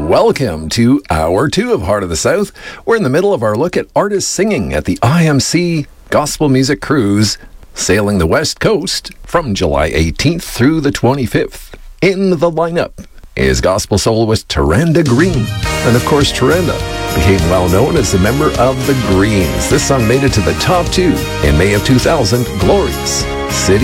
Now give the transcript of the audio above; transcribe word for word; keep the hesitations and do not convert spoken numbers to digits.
Welcome to Hour two of Heart of the South. We're in the middle of our look at artists singing at the I M C Gospel Music Cruise, sailing the West Coast from July eighteenth through the twenty-fifth. In the lineup is gospel soloist Taranda Green. And of course, Taranda became well known as a member of the Greens. This song made it to the top two in May of two thousand, Glory's City.